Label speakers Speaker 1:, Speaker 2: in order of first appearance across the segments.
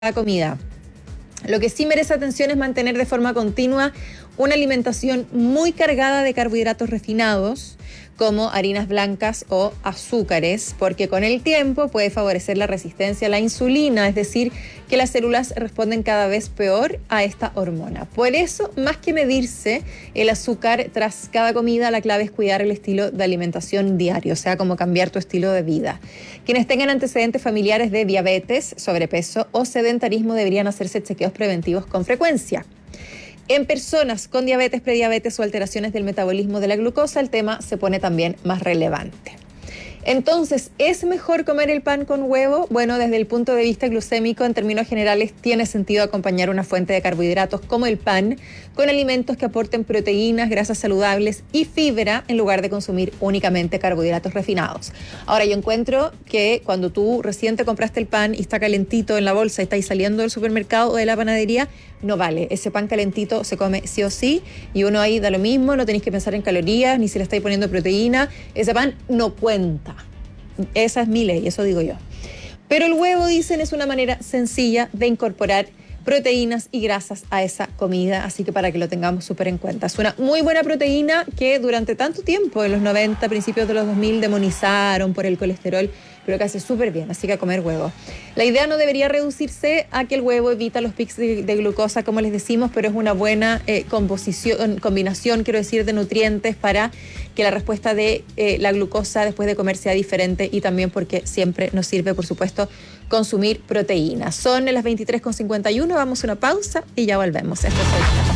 Speaker 1: comida. Lo que sí merece atención es mantener de forma continua una alimentación muy cargada de carbohidratos refinados, como harinas blancas o azúcares, porque con el tiempo puede favorecer la resistencia a la insulina, es decir, que las células responden cada vez peor a esta hormona. Por eso, más que medirse el azúcar tras cada comida, la clave es cuidar el estilo de alimentación diario, o sea, como cambiar tu estilo de vida. Quienes tengan antecedentes familiares de diabetes, sobrepeso o sedentarismo deberían hacerse chequeos preventivos con frecuencia. En personas con diabetes, prediabetes o alteraciones del metabolismo de la glucosa, el tema se pone también más relevante. Entonces, ¿es mejor comer el pan con huevo? Bueno, desde el punto de vista glucémico, en términos generales, tiene sentido acompañar una fuente de carbohidratos como el pan con alimentos que aporten proteínas, grasas saludables y fibra en lugar de consumir únicamente carbohidratos refinados. Ahora, yo encuentro que cuando tú recién te compraste el pan y está calentito en la bolsa y estáis saliendo del supermercado o de la panadería, no vale. Ese pan calentito se come sí o sí y uno ahí da lo mismo, no tenéis que pensar en calorías ni si le estáis poniendo proteína. Ese pan no cuenta. Esa es mi ley, eso digo yo. Pero el huevo, dicen, es una manera sencilla de incorporar proteínas y grasas a esa comida, así que para que lo tengamos súper en cuenta. Es una muy buena proteína que durante tanto tiempo, en los 90, principios de los 2000, demonizaron por el colesterol, pero que hace súper bien, así que a comer huevo. La idea no debería reducirse a que el huevo evita los picos de glucosa, como les decimos, pero es una buena combinación, quiero decir, de nutrientes para que la respuesta de la glucosa después de comer sea diferente y también porque siempre nos sirve, por supuesto, consumir proteínas. Son las 23:51, vamos a una pausa y ya volvemos. Esto es el...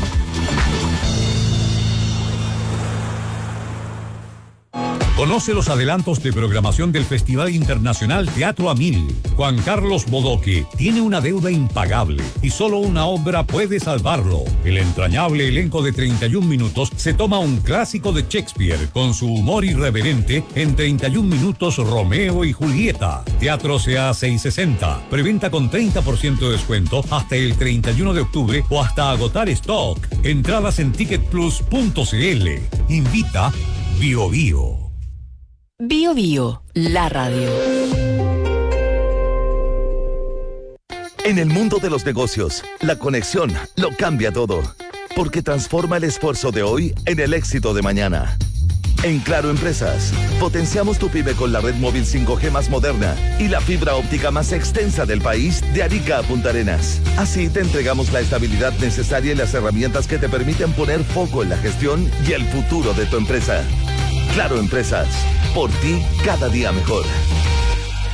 Speaker 2: Conoce los adelantos de programación del Festival Internacional Teatro a Mil. Juan Carlos Bodoque tiene una deuda impagable y solo una obra puede salvarlo. El entrañable elenco de 31 minutos se toma un clásico de Shakespeare con su humor irreverente en 31 minutos Romeo y Julieta. Teatro CA 660. Preventa con 30% de descuento hasta el 31 de octubre o hasta agotar stock. Entradas en ticketplus.cl. Invita Bio Bio.
Speaker 3: Bio Bio, la radio.
Speaker 4: En el mundo de los negocios, la conexión lo cambia todo, porque transforma el esfuerzo de hoy en el éxito de mañana. En Claro Empresas, potenciamos tu pyme con la red móvil 5G más moderna y la fibra óptica más extensa del país de Arica a Punta Arenas. Así te entregamos la estabilidad necesaria y las herramientas que te permiten poner foco en la gestión y el futuro de tu empresa. Claro Empresas, por ti cada día mejor.